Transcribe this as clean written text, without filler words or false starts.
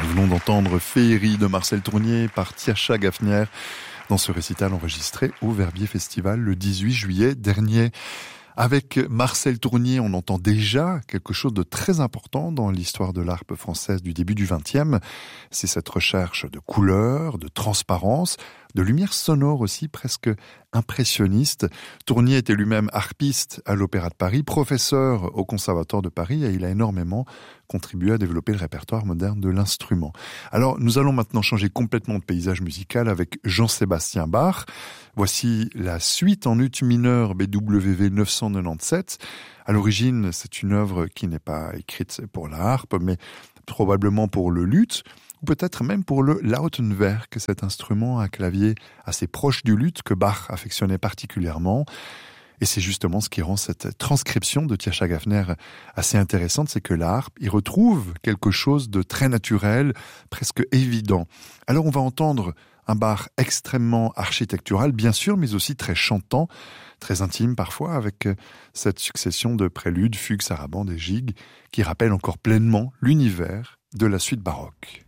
Nous venons d'entendre Féerie de Marcel Tournier par Tiascha Gafner dans ce récital enregistré au Verbier Festival le 18 juillet dernier. Avec Marcel Tournier, on entend déjà quelque chose de très important dans l'histoire de l'harpe française du début du XXe. C'est cette recherche de couleurs, de transparence, de lumière sonore aussi presque impressionniste. Tournier était lui-même harpiste à l'Opéra de Paris, professeur au Conservatoire de Paris, et il a énormément contribué à développer le répertoire moderne de l'instrument. Alors, nous allons maintenant changer complètement de paysage musical avec Jean-Sébastien Bach. Voici la suite en ut mineur BWV 997. À l'origine, c'est une œuvre qui n'est pas écrite pour la harpe, mais probablement pour le luth, ou peut-être même pour le Lautenwerk, cet instrument à clavier assez proche du luth que Bach affectionnait particulièrement. Et c'est justement ce qui rend cette transcription de Tiascha Gafner assez intéressante, c'est que la harpe y retrouve quelque chose de très naturel, presque évident. Alors on va entendre un Bach extrêmement architectural, bien sûr, mais aussi très chantant, très intime parfois, avec cette succession de préludes, fugues, sarabandes et gigues qui rappellent encore pleinement l'univers de la suite baroque.